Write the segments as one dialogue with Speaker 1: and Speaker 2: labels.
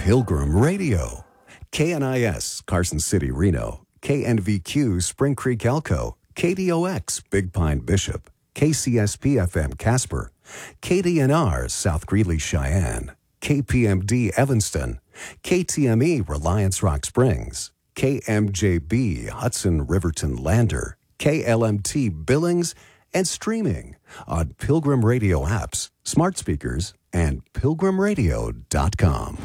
Speaker 1: Pilgrim Radio. KNIS, Carson City, Reno. KNVQ, Spring Creek, Elko. KDOX, Big Pine, Bishop. KCSP-FM, Casper. KDNR, South Greeley, Cheyenne. KPMD, Evanston. KTME, Reliance Rock Springs. KMJB, Hudson Riverton Lander. KLMT, Billings, and streaming on Pilgrim Radio apps, smart speakers, and pilgrimradio.com.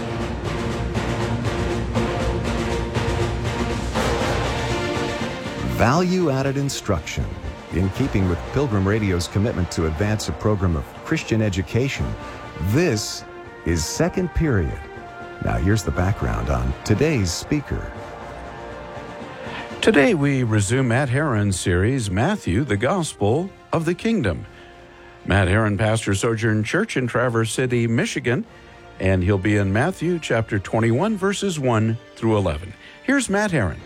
Speaker 1: Value-added instruction. In keeping with Pilgrim Radio's commitment to advance a program of Christian education, this is Second Period. Now here's the background on today's speaker.
Speaker 2: Today we resume Matt Herron's series, Matthew, the Gospel of the Kingdom. Matt Herron pastors Sojourn Church in Traverse City, Michigan, and he'll be in Matthew chapter 21, verses 1 through 11. Here's Matt Herron.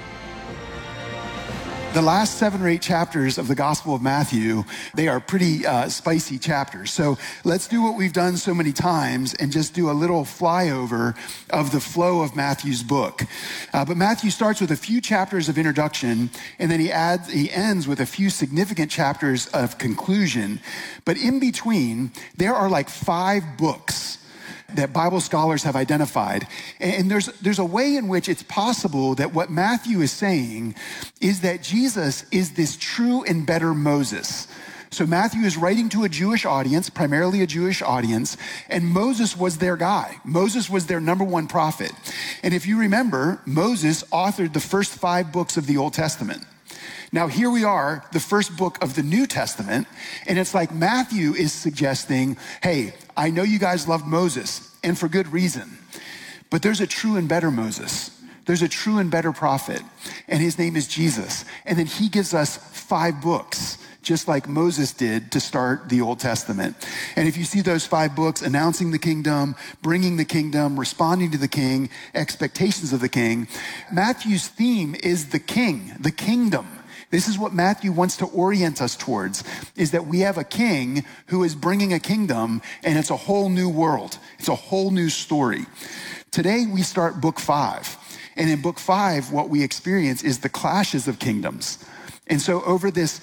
Speaker 3: The last 7 or 8 chapters of the Gospel of Matthew, they are pretty spicy chapters. So let's do what we've done so many times and just do a little flyover of the flow of Matthew's book. But Matthew starts with a few chapters of introduction, and then he ends with a few significant chapters of conclusion. But in between, there are like 5 books that Bible scholars have identified. And there's a way in which it's possible that what Matthew is saying is that Jesus is this true and better Moses. So Matthew is writing to a Jewish audience, primarily a Jewish audience, and Moses was their guy. Moses was their number one prophet. And if you remember, Moses authored the first 5 books of the Old Testament. Now here we are, the first book of the New Testament, and it's like Matthew is suggesting, hey, I know you guys loved Moses, and for good reason, but there's a true and better Moses. There's a true and better prophet, and his name is Jesus. And then he gives us 5 books, just like Moses did to start the Old Testament. And if you see those 5 books, announcing the kingdom, bringing the kingdom, responding to the king, expectations of the king, Matthew's theme is the king, the kingdom. This is what Matthew wants to orient us towards, is that we have a king who is bringing a kingdom, and it's a whole new world. It's a whole new story. Today, we start book 5. And in book 5, what we experience is the clashes of kingdoms. And so over these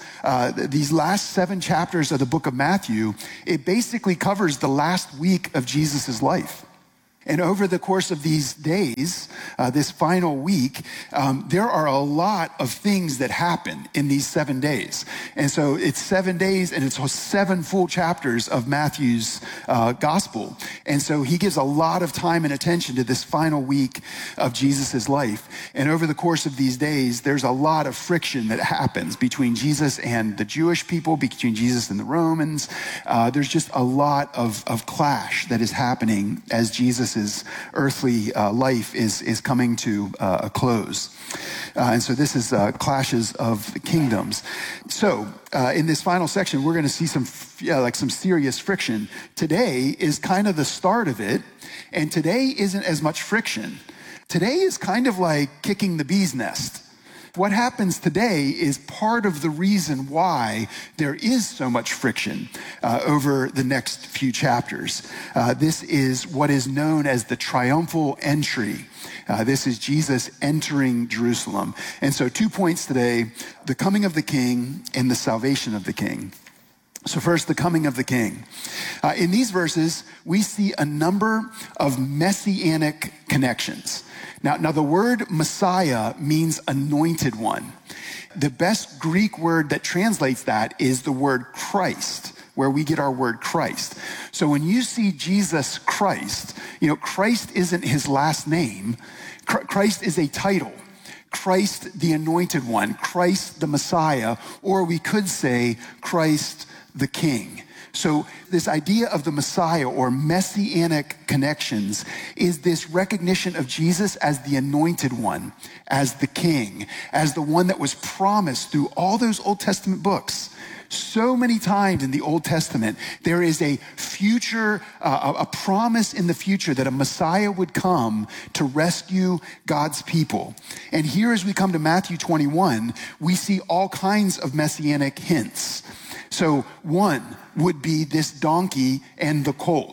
Speaker 3: last 7 chapters of the book of Matthew, it basically covers the last week of Jesus' life. And over the course of these days, this final week, there are a lot of things that happen in these 7 days. And so it's 7 days and it's 7 full chapters of Matthew's gospel. And so he gives a lot of time and attention to this final week of Jesus' life. And over the course of these days, there's a lot of friction that happens between Jesus and the Jewish people, between Jesus and the Romans. There's just a lot of clash that is happening as Jesus' earthly life is coming to a close. And so this is clashes of kingdoms. So in this final section, we're going to see some serious friction. Today is kind of the start of it, and today isn't as much friction. Today is kind of like kicking the bee's nest. What happens today is part of the reason why there is so much friction over the next few chapters. This is what is known as the triumphal entry. This is Jesus entering Jerusalem. And so 2 points today: the coming of the king and the salvation of the king. So first, the coming of the king. In these verses, we see a number of messianic connections. Now the word Messiah means anointed one. The best Greek word that translates that is the word Christ, where we get our word Christ. So when you see Jesus Christ, Christ isn't his last name. Christ is a title. Christ the anointed one, Christ the Messiah, or we could say Christ the King. So this idea of the Messiah or messianic connections is this recognition of Jesus as the anointed one, as the king, as the one that was promised through all those Old Testament books. So many times in the Old Testament, there is a future, a promise in the future that a Messiah would come to rescue God's people. And here as we come to Matthew 21, we see all kinds of messianic hints. So one would be this donkey and the colt.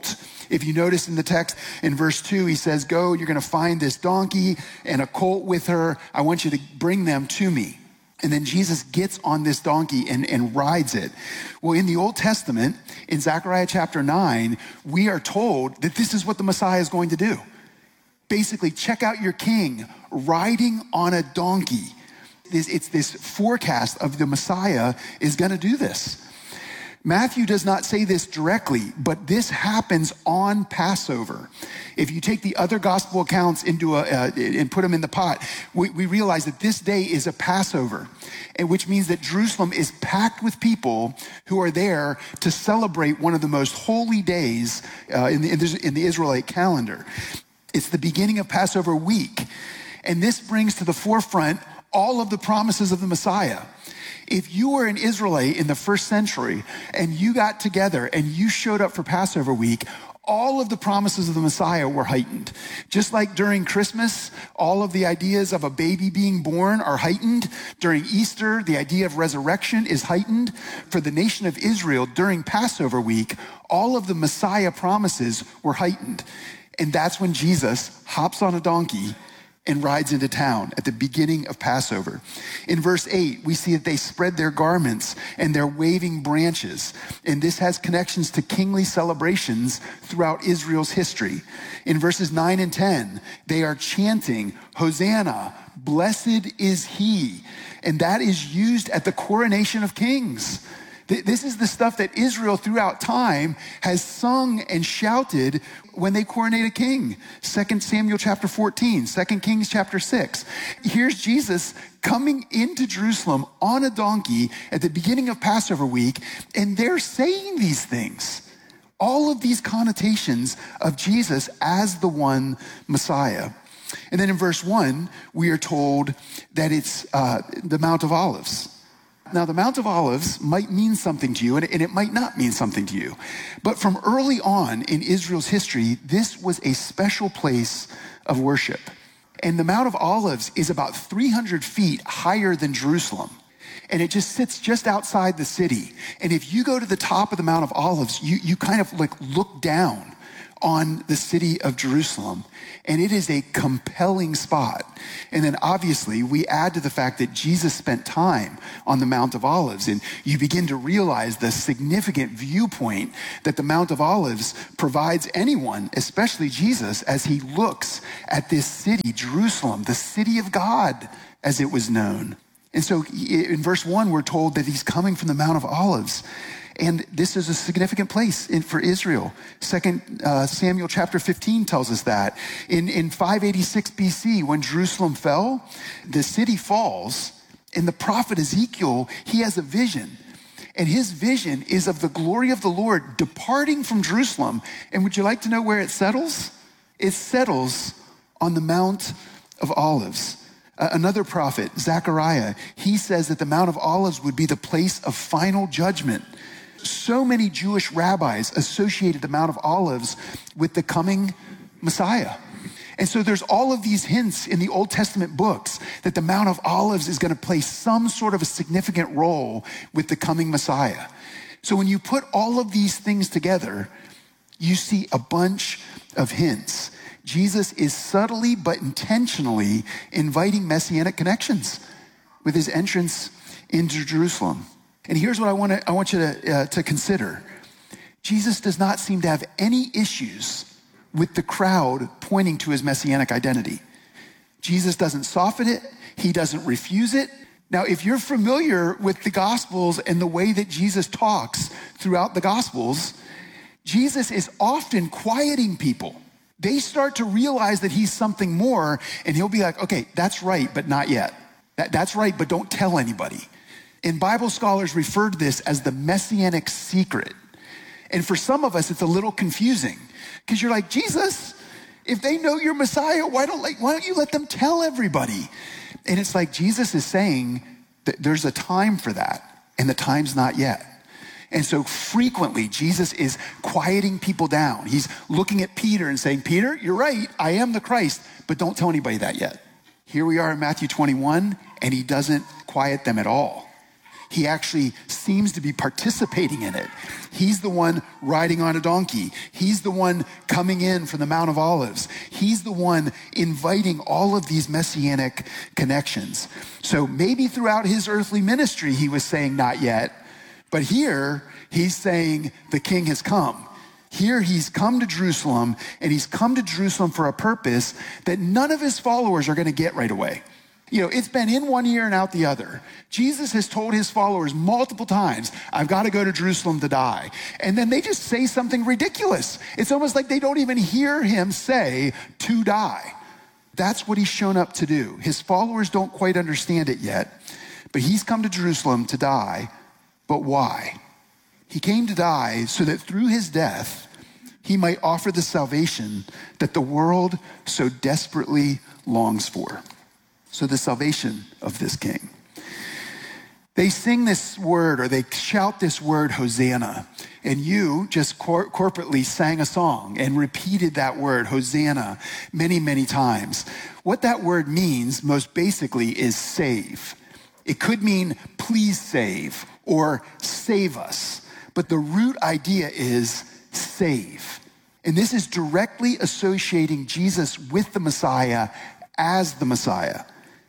Speaker 3: If you notice in the text in verse 2, he says, go, you're going to find this donkey and a colt with her. I want you to bring them to me. And then Jesus gets on this donkey and rides it. Well, in the Old Testament, in Zechariah chapter 9, we are told that this is what the Messiah is going to do. Basically, check out your king riding on a donkey. It's this forecast of the Messiah is going to do this. Matthew does not say this directly, but this happens on Passover. If you take the other gospel accounts and put them in the pot, we realize that this day is a Passover, which means that Jerusalem is packed with people who are there to celebrate one of the most holy days in the Israelite calendar. It's the beginning of Passover week, and this brings to the forefront all of the promises of the Messiah. If you were an Israelite in the first century and you got together and you showed up for Passover week, all of the promises of the Messiah were heightened. Just like during Christmas, all of the ideas of a baby being born are heightened. During Easter, the idea of resurrection is heightened. For the nation of Israel, during Passover week, all of the Messiah promises were heightened. And that's when Jesus hops on a donkey and rides into town at the beginning of Passover. In verse 8, we see that they spread their garments and they're waving branches. And this has connections to kingly celebrations throughout Israel's history. In verses 9 and 10, they are chanting, Hosanna, blessed is he. And that is used at the coronation of kings. This is the stuff that Israel throughout time has sung and shouted when they coronate a king. 2 Samuel chapter 14, 2 Kings chapter 6. Here's Jesus coming into Jerusalem on a donkey at the beginning of Passover week, and they're saying these things. All of these connotations of Jesus as the one Messiah. And then in verse 1, we are told that it's the Mount of Olives. Now, the Mount of Olives might mean something to you, and it might not mean something to you. But from early on in Israel's history, this was a special place of worship. And the Mount of Olives is about 300 feet higher than Jerusalem. And it just sits just outside the city. And if you go to the top of the Mount of Olives, you kind of like look down on the city of Jerusalem. And it is a compelling spot. And then obviously we add to the fact that Jesus spent time on the Mount of Olives, and you begin to realize the significant viewpoint that the Mount of Olives provides anyone, especially Jesus, as he looks at this city, Jerusalem, the city of God, as it was known. And so in verse 1, we're told that he's coming from the Mount of Olives. And this is a significant place for Israel. 2 Samuel chapter 15 tells us that. In 586 BC, when Jerusalem fell, the city falls, and the prophet Ezekiel, he has a vision. And his vision is of the glory of the Lord departing from Jerusalem. And would you like to know where it settles? It settles on the Mount of Olives. Another prophet, Zechariah, he says that the Mount of Olives would be the place of final judgment. So many Jewish rabbis associated the Mount of Olives with the coming Messiah. And so there's all of these hints in the Old Testament books that the Mount of Olives is going to play some sort of a significant role with the coming Messiah. So when you put all of these things together, you see a bunch of hints. Jesus is subtly but intentionally inviting messianic connections with his entrance into Jerusalem. And here's what I want you to consider. Jesus does not seem to have any issues with the crowd pointing to his messianic identity. Jesus doesn't soften it. He doesn't refuse it. Now, if you're familiar with the Gospels and the way that Jesus talks throughout the Gospels, Jesus is often quieting people. They start to realize that he's something more, and he'll be like, okay, that's right, but not yet. That's right, but don't tell anybody. And Bible scholars refer to this as the messianic secret. And for some of us, it's a little confusing because you're like, Jesus, if they know you're Messiah, why don't you let them tell everybody? And it's like Jesus is saying that there's a time for that, and the time's not yet. And so frequently, Jesus is quieting people down. He's looking at Peter and saying, Peter, you're right, I am the Christ, but don't tell anybody that yet. Here we are in Matthew 21, and he doesn't quiet them at all. he actually seems to be participating in it. He's the one riding on a donkey. He's the one coming in from the Mount of Olives. He's the one inviting all of these messianic connections. So maybe throughout his earthly ministry, he was saying not yet, but here he's saying the king has come. Here he's come to Jerusalem, and he's come to Jerusalem for a purpose that none of his followers are going to get right away. You know, it's been in one ear and out the other. Jesus has told his followers multiple times, I've got to go to Jerusalem to die. And then they just say something ridiculous. It's almost like they don't even hear him say to die. That's what he's shown up to do. His followers don't quite understand it yet, but he's come to Jerusalem to die. But why? He came to die so that through his death, he might offer the salvation that the world so desperately longs for. So the salvation of this king. They sing this word, or they shout this word, Hosanna. And you just corporately sang a song and repeated that word, Hosanna, many, many times. What that word means, most basically, is save. It could mean please save or save us. But the root idea is save. And this is directly associating Jesus with the Messiah as the Messiah.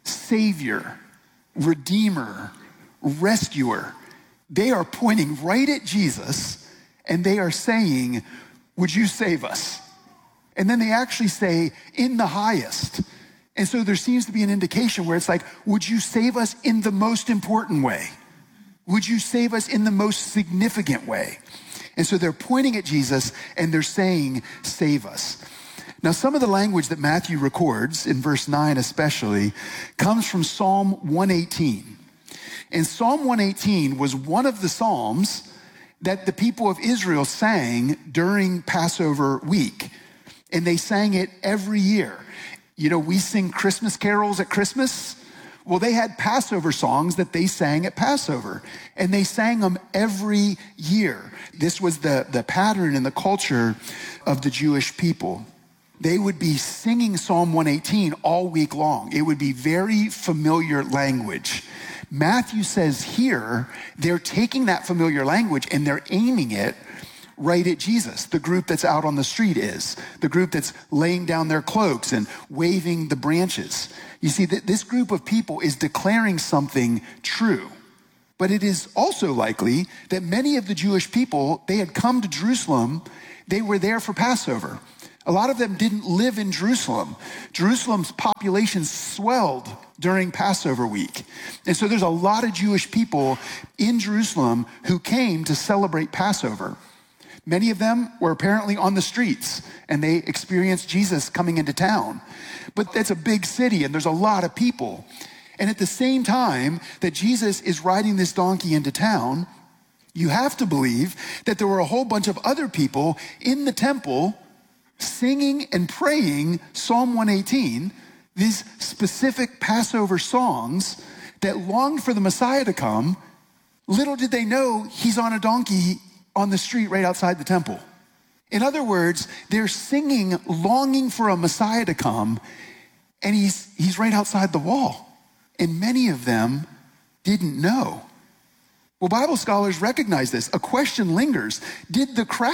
Speaker 3: Savior, Redeemer, Rescuer. They are pointing right at Jesus and they are saying, would you save us? And then they actually say, in the highest. And so there seems to be an indication where it's like, would you save us in the most important way? Would you save us in the most significant way? And so they're pointing at Jesus and they're saying, save us. Now, some of the language that Matthew records, in verse 9 especially, comes from Psalm 118. And Psalm 118 was one of the psalms that the people of Israel sang during Passover week. And they sang it every year. You know, we sing Christmas carols at Christmas. Well, they had Passover songs that they sang at Passover, and they sang them every year. This was the pattern in the culture of the Jewish people. They would be singing Psalm 118 all week long. It would be very familiar language. Matthew says here, they're taking that familiar language and they're aiming it right at Jesus. The group that's out on the street is. The group that's laying down their cloaks and waving the branches. You see, this group of people is declaring something true. But it is also likely that many of the Jewish people, they had come to Jerusalem, they were there for Passover. A lot of them didn't live in Jerusalem. Jerusalem's population swelled during Passover week. And so there's a lot of Jewish people in Jerusalem who came to celebrate Passover. Many of them were apparently on the streets and they experienced Jesus coming into town. But that's a big city and there's a lot of people. And at the same time that Jesus is riding this donkey into town, you have to believe that there were a whole bunch of other people in the temple singing and praying Psalm 118, these specific Passover songs that longed for the Messiah to come. Little did they know he's on a donkey on the street right outside the temple. In other words, they're singing, longing for a Messiah to come, and he's right outside the wall. And many of them didn't know. Well, Bible scholars recognize this. A question lingers. Did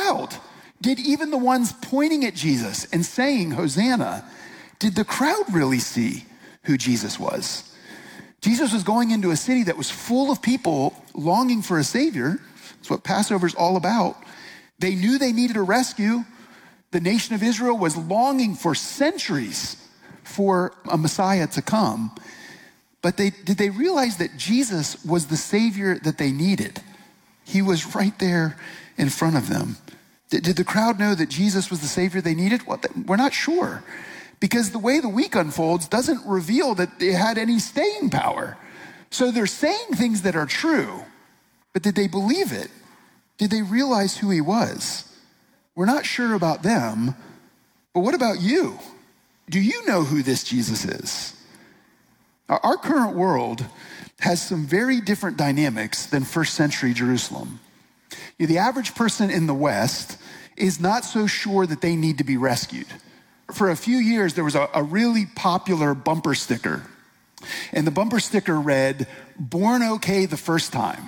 Speaker 3: even the ones pointing at Jesus and saying, Hosanna, did the crowd really see who Jesus was? Jesus was going into a city that was full of people longing for a Savior. That's what Passover's all about. They knew they needed a rescue. The nation of Israel was longing for centuries for a Messiah to come. But did they realize that Jesus was the Savior that they needed? He was right there in front of them. Did the crowd know that Jesus was the Savior they needed? Well, we're not sure. Because the way the week unfolds doesn't reveal that it had any staying power. So they're saying things that are true, but did they believe it? Did they realize who he was? We're not sure about them, but what about you? Do you know who this Jesus is? Our current world has some very different dynamics than first century Jerusalem. The average person in the West is not so sure that they need to be rescued. For a few years, there was a really popular bumper sticker And the bumper sticker read, "Born okay the first time."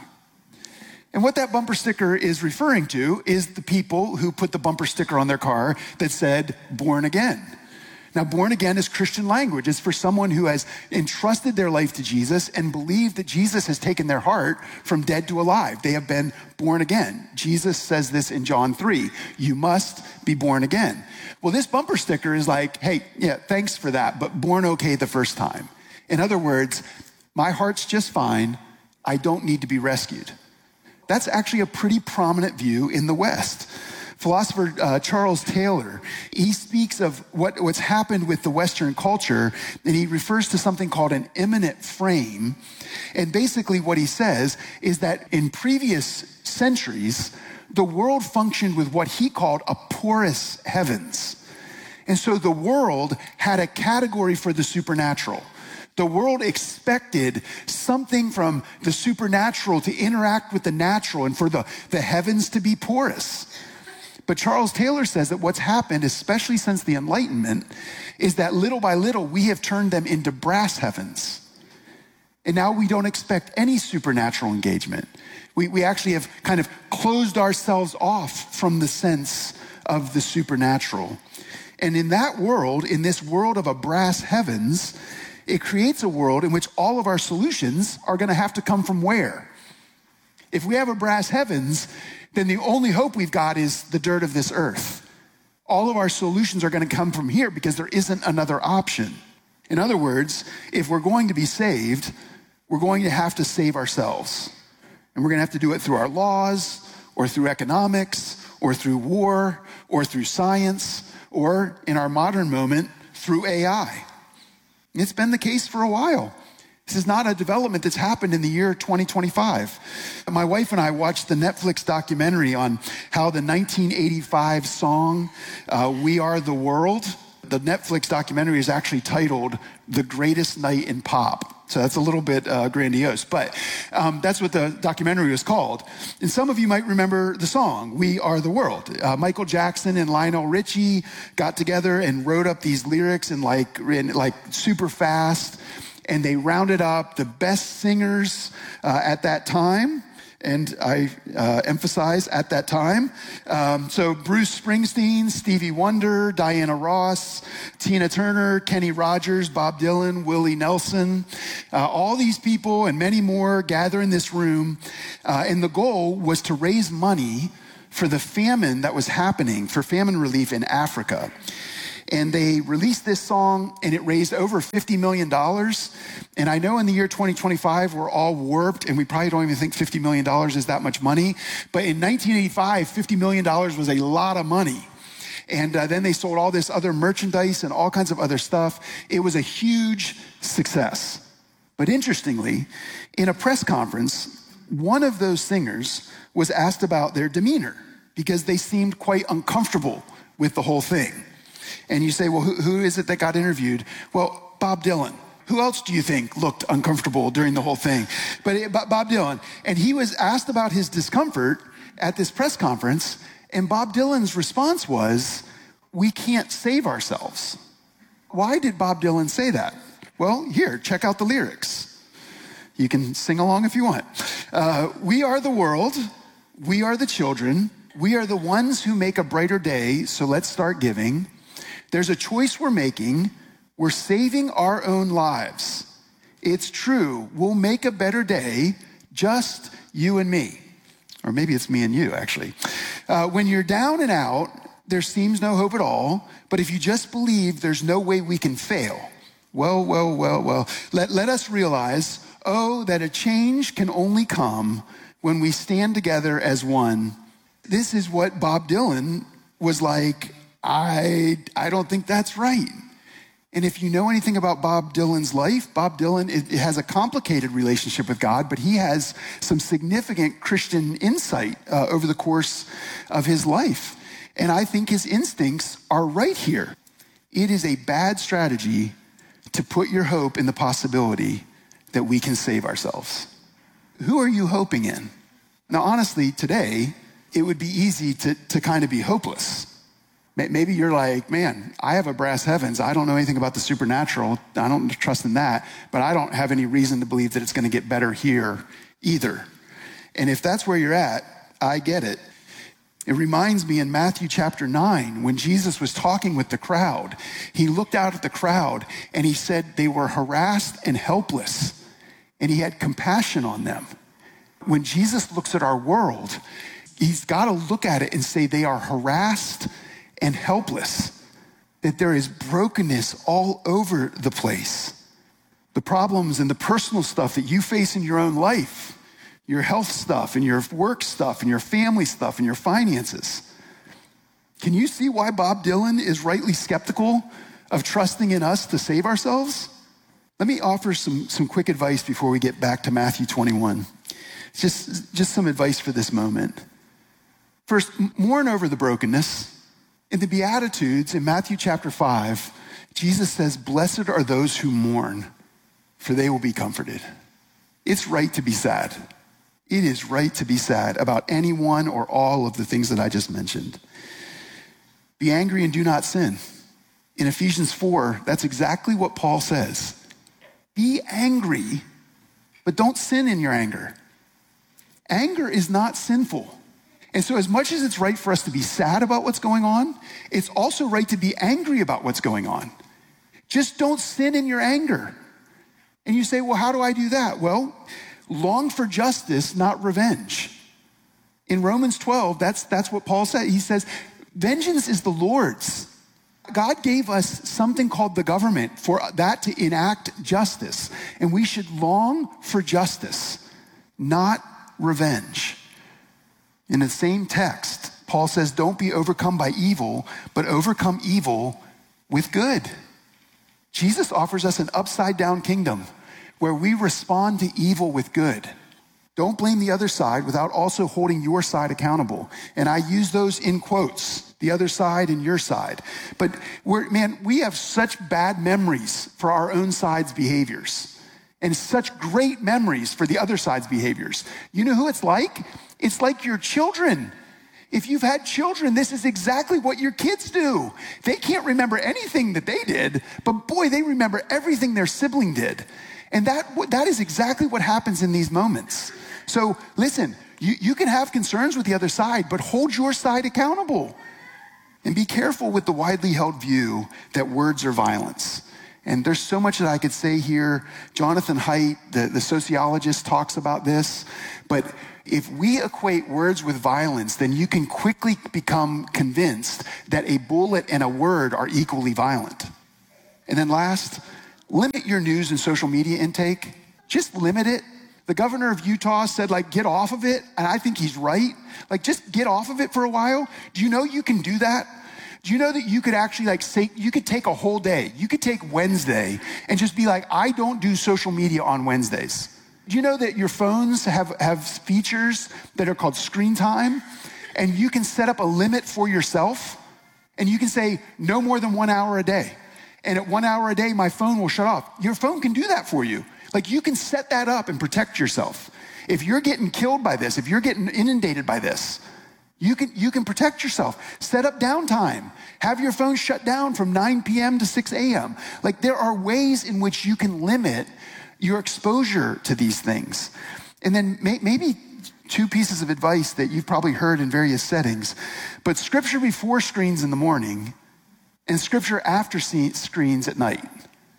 Speaker 3: And what that bumper sticker is referring to is the people who put the bumper sticker on their car that said, "Born again." Now, born again is Christian language. It's for someone who has entrusted their life to Jesus and believed that Jesus has taken their heart from dead to alive. They have been born again. Jesus says this in John 3, "You must be born again." Well, this bumper sticker is like, "Hey, yeah, thanks for that, but born okay the first time." In other words, my heart's just fine. I don't need to be rescued. That's actually a pretty prominent view in the West. Philosopher Charles Taylor, he speaks of what's happened with the Western culture, and he refers to something called an immanent frame. And basically what he says is that in previous centuries, the world functioned with what he called a porous heavens. And so the world had a category for the supernatural. The world expected something from the supernatural to interact with the natural and for the heavens to be porous. But Charles Taylor says that what's happened, especially since the Enlightenment, is that little by little we have turned them into brass heavens. And now we don't expect any supernatural engagement. We actually have kind of closed ourselves off from the sense of the supernatural. And in that world, in this world of a brass heavens, it creates a world in which all of our solutions are going to have to come from where? If we have a brass heavens, then the only hope we've got is the dirt of this earth. All of our solutions are going to come from here because there isn't another option. In other words, if we're going to be saved, we're going to have to save ourselves. And we're going to have to do it through our laws, or through economics, or through war, or through science, or in our modern moment, through AI. It's been the case for a while. This is not a development that's happened in the year 2025. My wife and I watched the Netflix documentary on how the 1985 song, "We Are the World," the Netflix documentary is actually titled "The Greatest Night in Pop." So that's a little bit grandiose, but that's what the documentary was called. And some of you might remember the song, "We Are the World." Michael Jackson and Lionel Richie got together and wrote up these lyrics in like super fast, and they rounded up the best singers at that time. And I emphasize at that time. So Bruce Springsteen, Stevie Wonder, Diana Ross, Tina Turner, Kenny Rogers, Bob Dylan, Willie Nelson, all these people and many more gather in this room. And the goal was to raise money for the famine that was happening, for famine relief in Africa. And they released this song, and it raised over $50 million. And I know in the year 2025, we're all warped, and we probably don't even think $50 million is that much money. But in 1985, $50 million was a lot of money. And then they sold all this other merchandise and all kinds of other stuff. It was a huge success. But interestingly, in a press conference, one of those singers was asked about their demeanor because they seemed quite uncomfortable with the whole thing. And you say, well, who is it that got interviewed? Well, Bob Dylan. Who else do you think looked uncomfortable during the whole thing? But Bob Dylan. And he was asked about his discomfort at this press conference, and Bob Dylan's response was, "We can't save ourselves." Why did Bob Dylan say that? Well, here, check out the lyrics. You can sing along if you want. "We are the world. We are the children. We are the ones who make a brighter day, so let's start giving. There's a choice we're making. We're saving our own lives. It's true. We'll make a better day, just you and me." Or maybe it's me and you, actually. "When you're down and out, there seems no hope at all. But if you just believe there's no way we can fail, well, let us realize, oh, that a change can only come when we stand together as one." This is what Bob Dylan was like, I don't think that's right. And if you know anything about Bob Dylan's life, Bob Dylan it has a complicated relationship with God, but he has some significant Christian insight over the course of his life. And I think his instincts are right here. It is a bad strategy to put your hope in the possibility that we can save ourselves. Who are you hoping in? Now, honestly, today, it would be easy to kind of be hopeless. Maybe you're like, man, I have a brass heavens. I don't know anything about the supernatural. I don't trust in that, but I don't have any reason to believe that it's going to get better here either. And if that's where you're at, I get it. It reminds me in Matthew chapter 9, when Jesus was talking with the crowd, he looked out at the crowd and he said they were harassed and helpless, and he had compassion on them. When Jesus looks at our world, he's got to look at it and say they are harassed and helpless, that there is brokenness all over the place. The problems and the personal stuff that you face in your own life, your health stuff and your work stuff and your family stuff and your finances. Can you see why Bob Dylan is rightly skeptical of trusting in us to save ourselves? Let me offer some quick advice before we get back to Matthew 21. Just some advice for this moment. First, mourn over the brokenness. In the Beatitudes in Matthew chapter 5, Jesus says, "Blessed are those who mourn, for they will be comforted." It's right to be sad. It is right to be sad about any one or all of the things that I just mentioned. Be angry and do not sin. In Ephesians 4, that's exactly what Paul says. Be angry, but don't sin in your anger. Anger is not sinful. And so as much as it's right for us to be sad about what's going on, it's also right to be angry about what's going on. Just don't sin in your anger. And you say, well, how do I do that? Well, long for justice, not revenge. In Romans 12, that's what Paul said. He says, vengeance is the Lord's. God gave us something called the government for that to enact justice. And we should long for justice, not revenge. In the same text, Paul says, don't be overcome by evil, but overcome evil with good. Jesus offers us an upside down kingdom where we respond to evil with good. Don't blame the other side without also holding your side accountable. And I use those in quotes, the other side and your side. But we have such bad memories for our own side's behaviors and such great memories for the other side's behaviors. You know who it's like? It's like your children. If you've had children, this is exactly what your kids do. They can't remember anything that they did, but boy, they remember everything their sibling did. And that is exactly what happens in these moments. So listen, you can have concerns with the other side, but hold your side accountable. And be careful with the widely held view that words are violence. And there's so much that I could say here. Jonathan Haidt, the sociologist, talks about this. But if we equate words with violence, then you can quickly become convinced that a bullet and a word are equally violent. And then last, limit your news and social media intake. Just limit it. The governor of Utah said, get off of it. And I think he's right. Just get off of it for a while. Do you know you can do that? Do you know that you could actually say, you could take a whole day. You could take Wednesday and just be like, I don't do social media on Wednesdays. Do you know that your phones have features that are called screen time? And you can set up a limit for yourself. And you can say, no more than 1 hour a day. And at 1 hour a day, my phone will shut off. Your phone can do that for you. You can set that up and protect yourself. If you're getting killed by this, if you're getting inundated by this, you can protect yourself. Set up downtime. Have your phone shut down from 9 p.m. to 6 a.m. There are ways in which you can limit your exposure to these things. And then maybe two pieces of advice that you've probably heard in various settings, but scripture before screens in the morning and scripture after screens at night.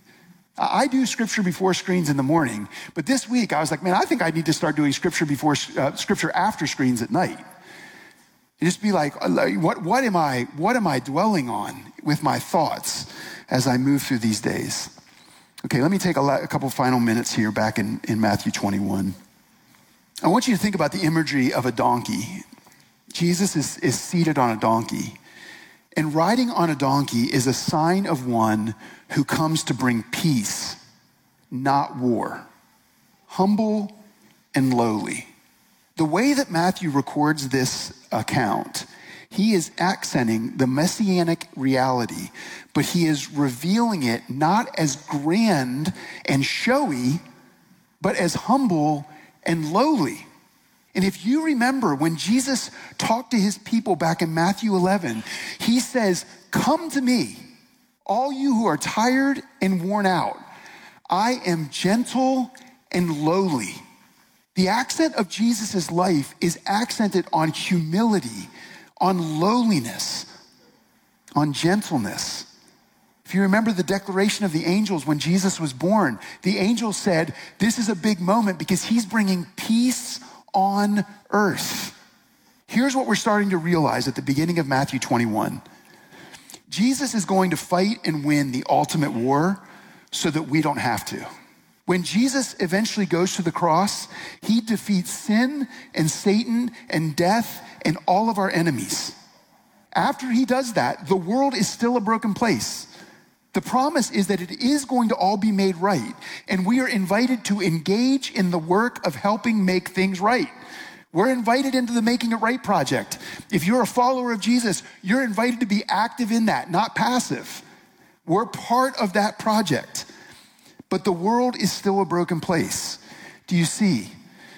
Speaker 3: I do scripture before screens in the morning, but this week I was like, I think I need to start doing scripture after screens at night. And just be like, what am I dwelling on with my thoughts as I move through these days? Okay, let me take a couple final minutes here back in Matthew 21. I want you to think about the imagery of a donkey. Jesus is seated on a donkey. And riding on a donkey is a sign of one who comes to bring peace, not war. Humble and lowly. The way that Matthew records this account, he is accenting the messianic reality, but he is revealing it not as grand and showy, but as humble and lowly. And if you remember when Jesus talked to his people back in Matthew 11, he says, "Come to me, all you who are tired and worn out. I am gentle and lowly." The accent of Jesus' life is accented on humility, on lowliness, on gentleness. If you remember the declaration of the angels when Jesus was born, the angels said, this is a big moment because he's bringing peace on earth. Here's what we're starting to realize at the beginning of Matthew 21. Jesus is going to fight and win the ultimate war so that we don't have to. When Jesus eventually goes to the cross, he defeats sin and Satan and death and all of our enemies. After he does that, the world is still a broken place. The promise is that it is going to all be made right, and we are invited to engage in the work of helping make things right. We're invited into the Making It Right project. If you're a follower of Jesus, you're invited to be active in that, not passive. We're part of that project. But the world is still a broken place. Do you see?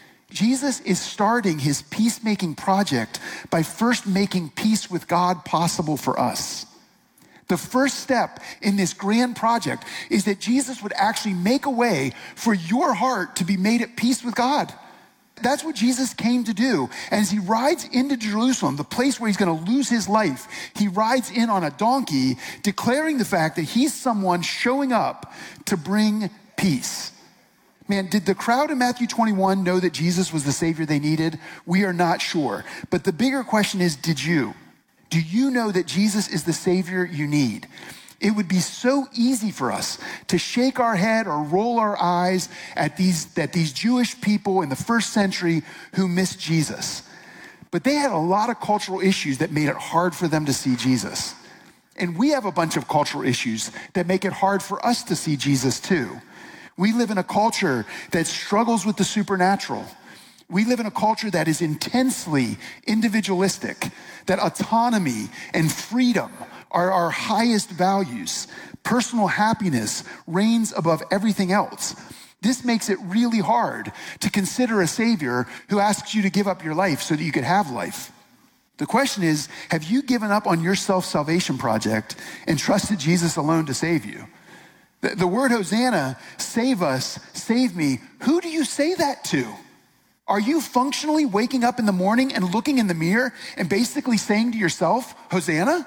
Speaker 3: Jesus is starting his peacemaking project by first making peace with God possible for us. The first step in this grand project is that Jesus would actually make a way for your heart to be made at peace with God. That's what Jesus came to do. And as he rides into Jerusalem, the place where he's going to lose his life, he rides in on a donkey, declaring the fact that he's someone showing up to bring peace. Man, did the crowd in Matthew 21 know that Jesus was the Savior they needed? We are not sure. But the bigger question is, did you? Do you know that Jesus is the Savior you need? It would be so easy for us to shake our head or roll our eyes at these Jewish people in the first century who missed Jesus. But they had a lot of cultural issues that made it hard for them to see Jesus. And we have a bunch of cultural issues that make it hard for us to see Jesus too. We live in a culture that struggles with the supernatural. We live in a culture that is intensely individualistic, that autonomy and freedom are our highest values. Personal happiness reigns above everything else. This makes it really hard to consider a Savior who asks you to give up your life so that you could have life. The question is, have you given up on your self-salvation project and trusted Jesus alone to save you? The word Hosanna, save us, save me, who do you say that to? Are you functionally waking up in the morning and looking in the mirror and basically saying to yourself, Hosanna?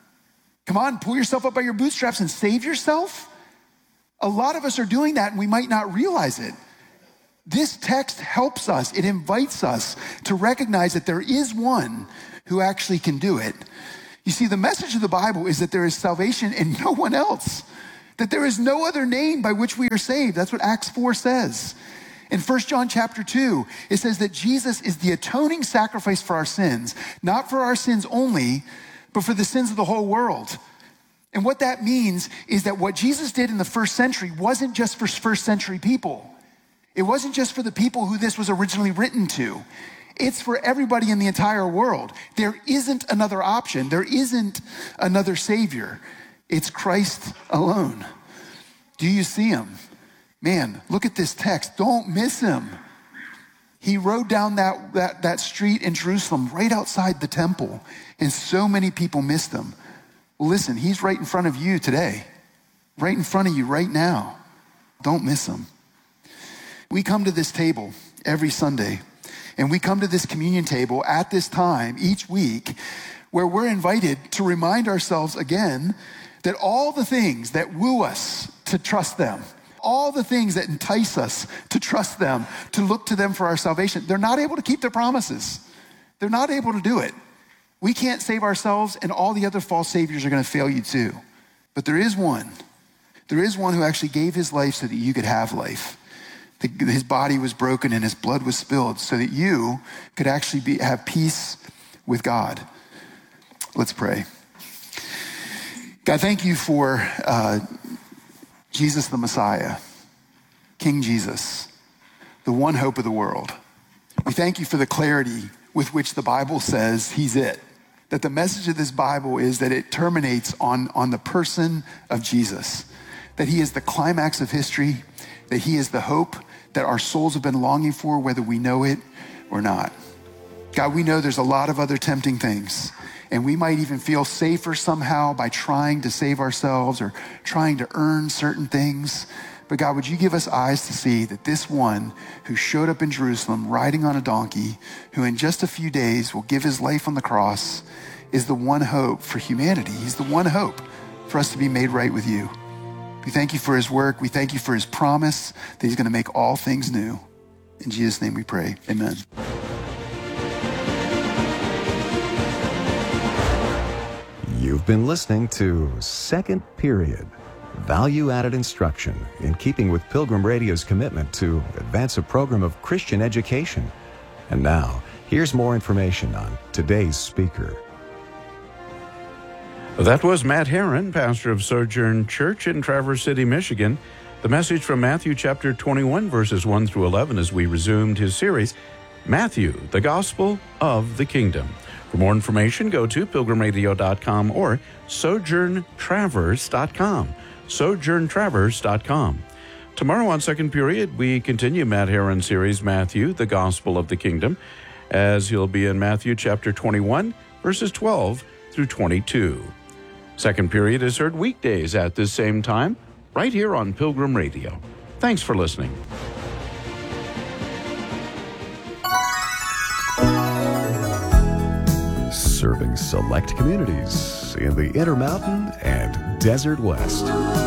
Speaker 3: Come on, pull yourself up by your bootstraps and save yourself? A lot of us are doing that and we might not realize it. This text helps us. It invites us to recognize that there is one who actually can do it. You see, the message of the Bible is that there is salvation in no one else, that there is no other name by which we are saved. That's what Acts 4 says. In 1 John chapter 2, it says that Jesus is the atoning sacrifice for our sins, not for our sins only, but for the sins of the whole world. And what that means is that what Jesus did in the first century wasn't just for first century people. It wasn't just for the people who this was originally written to. It's for everybody in the entire world. There isn't another option. There isn't another Savior. It's Christ alone. Do you see him? Man, look at this text. Don't miss him. He rode down that street in Jerusalem right outside the temple, and so many people missed him. Well, listen, he's right in front of you today, right in front of you right now. Don't miss him. We come to this table every Sunday, and we come to this communion table at this time each week where we're invited to remind ourselves again that all the things that woo us to trust them, all the things that entice us to trust them, to look to them for our salvation, they're not able to keep their promises. They're not able to do it. We can't save ourselves, and all the other false saviors are going to fail you too. But there is one. There is one who actually gave his life so that you could have life. His body was broken and his blood was spilled so that you could actually have peace with God. Let's pray. God, thank you for Jesus the Messiah, King Jesus, the one hope of the world. We thank you for the clarity with which the Bible says he's it. That the message of this Bible is that it terminates on the person of Jesus. That he is the climax of history, that he is the hope that our souls have been longing for, whether we know it or not. God, we know there's a lot of other tempting things, and we might even feel safer somehow by trying to save ourselves or trying to earn certain things. But God, would you give us eyes to see that this one who showed up in Jerusalem riding on a donkey, who in just a few days will give his life on the cross, is the one hope for humanity. He's the one hope for us to be made right with you. We thank you for his work. We thank you for his promise that he's going to make all things new. In Jesus' name we pray. Amen.
Speaker 1: You've been listening to Second Period, value-added instruction in keeping with Pilgrim Radio's commitment to advance a program of Christian education. And now, here's more information on today's speaker.
Speaker 2: That was Matt Herron, pastor of Sojourn Church in Traverse City, Michigan. The message from Matthew chapter 21, verses 1 through 11, as we resumed his series, Matthew, the Gospel of the Kingdom. For more information, go to pilgrimradio.com or sojourntraverse.com. sojourntraverse.com. Tomorrow on Second Period, we continue Matt Herron's series, Matthew, the Gospel of the Kingdom, as he'll be in Matthew chapter 21, verses 12 through 22. Second Period is heard weekdays at this same time, right here on Pilgrim Radio. Thanks for listening.
Speaker 1: Serving select communities in the Intermountain and Desert West.